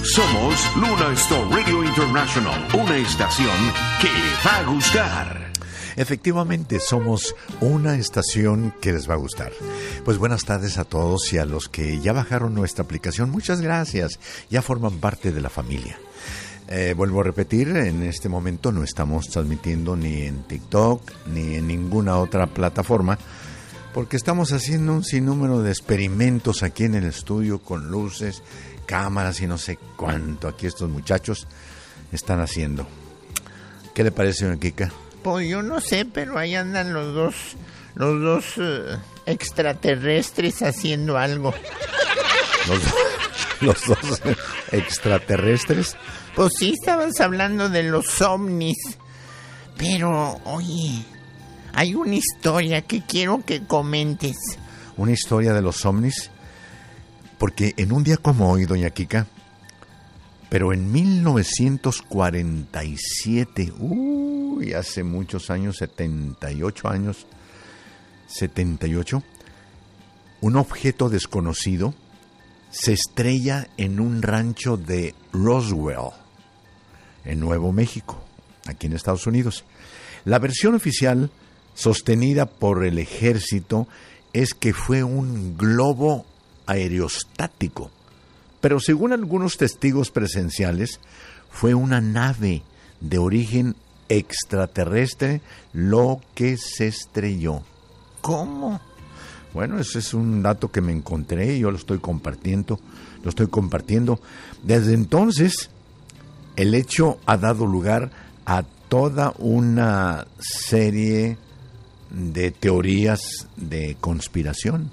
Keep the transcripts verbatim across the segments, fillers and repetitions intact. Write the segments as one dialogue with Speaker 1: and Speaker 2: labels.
Speaker 1: Somos Luna Star Radio International, una estación que va a gustar.
Speaker 2: Efectivamente, somos una estación que les va a gustar. Pues buenas tardes a todos y a los que ya bajaron nuestra aplicación. Muchas gracias, ya forman parte de la familia. Eh, vuelvo a repetir, en este momento no estamos transmitiendo ni en TikTok ni en ninguna otra plataforma, porque estamos haciendo un sinnúmero de experimentos aquí en el estudio con luces, cámaras y no sé cuánto aquí estos muchachos están haciendo. ¿Qué le parece, señor Kika?
Speaker 3: Pues yo no sé, pero ahí andan los dos, los dos uh, extraterrestres haciendo algo.
Speaker 2: ¿Los, los dos extraterrestres?
Speaker 3: Pues sí, estabas hablando de los ovnis. Pero, oye, hay una historia que quiero que comentes.
Speaker 2: ¿Una historia de los ovnis? Porque en un día como hoy, doña Kika, pero en mil novecientos cuarenta y siete, uy, hace muchos años, setenta y ocho años, setenta y ocho, un objeto desconocido se estrella en un rancho de Roswell, en Nuevo México, aquí en Estados Unidos. La versión oficial, sostenida por el ejército, es que fue un globo aerostático, pero según algunos testigos presenciales, fue una nave de origen extraterrestre lo que se estrelló.
Speaker 3: ¿Cómo?
Speaker 2: Bueno, ese es un dato que me encontré y yo lo estoy compartiendo, lo estoy compartiendo. Desde entonces, el hecho ha dado lugar a toda una serie de teorías de conspiración.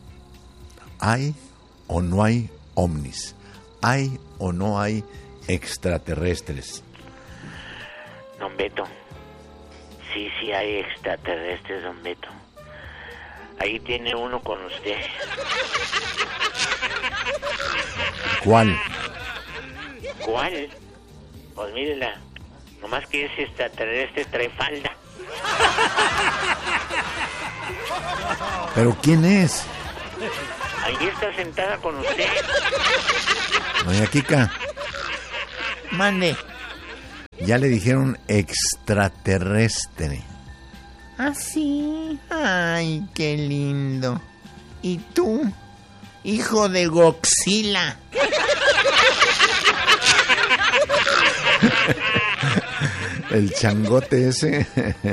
Speaker 2: ¿Hay o no hay ovnis? ¿Hay o no hay extraterrestres?
Speaker 4: Don Beto, sí, sí hay extraterrestres, don Beto. Ahí tiene uno con usted.
Speaker 2: ¿Cuál?
Speaker 4: ¿Cuál? Pues mírela, nomás que ese extraterrestre trae falda.
Speaker 2: ¿Pero quién es?
Speaker 4: Ahí está sentada con usted.
Speaker 2: Doña Kika.
Speaker 3: Mande.
Speaker 2: Ya le dijeron extraterrestre.
Speaker 3: ¿Ah, sí? Ay, qué lindo. ¿Y tú? Hijo de Godzilla.
Speaker 2: El changote ese.